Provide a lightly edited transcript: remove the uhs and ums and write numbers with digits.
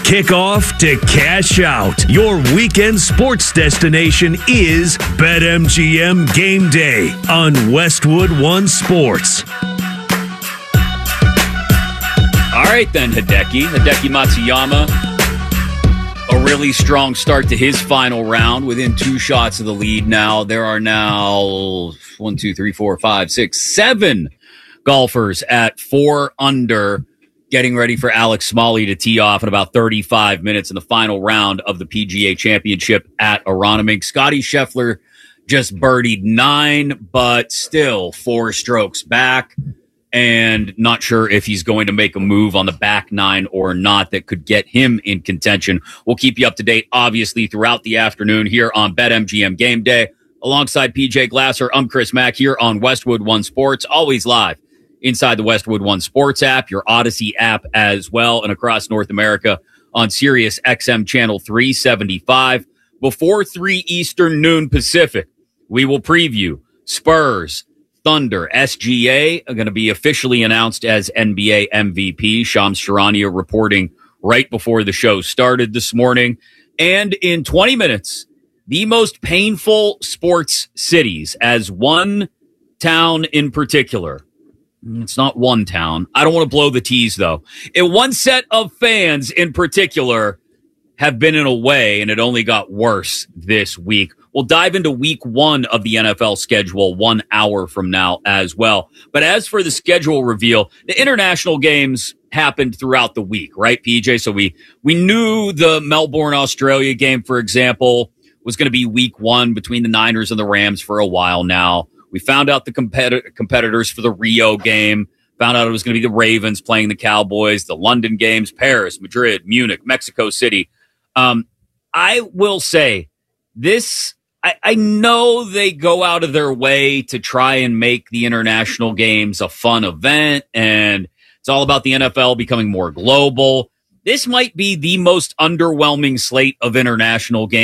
kickoff to cash out. Your weekend sports destination is BetMGM Game Day on Westwood One Sports. All right, then, Hideki Matsuyama. A really strong start to his final round, within 2 shots of the lead now. There are now 7 golfers at 4 under, getting ready for Alex Smalley to tee off in about 35 minutes in the final round of the PGA Championship at Aronimink. Scotty Scheffler just birdied 9, but still 4 strokes back, and not sure if he's going to make a move on the back 9 or not that could get him in contention. We'll keep you up to date, obviously, throughout the afternoon here on BetMGM Game Day. Alongside PJ Glasser, I'm Chris Mack here on Westwood One Sports, always live inside the Westwood One Sports app, your Odyssey app as well, and across North America on Sirius XM Channel 375. Before 3 Eastern, noon Pacific, we will preview Spurs, Thunder. SGA are going to be officially announced as NBA MVP. Shams Charania reporting right before the show started this morning. And in 20 minutes, the most painful sports cities, as one town in particular. It's not one town. I don't want to blow the tease, though. One set of fans in particular have been in a way, and it only got worse this week. We'll dive into week 1 of the NFL schedule 1 hour from now as well. But as for the schedule reveal, the international games happened throughout the week, right, PJ? So we knew the Melbourne, Australia game, for example, was going to be week 1 between the Niners and the Rams for a while now. We found out the competitors for the Rio game, found out it was going to be the Ravens playing the Cowboys, the London games, Paris, Madrid, Munich, Mexico City. I will say this, I know they go out of their way to try and make the international games a fun event, and it's all about the NFL becoming more global. This might be the most underwhelming slate of international games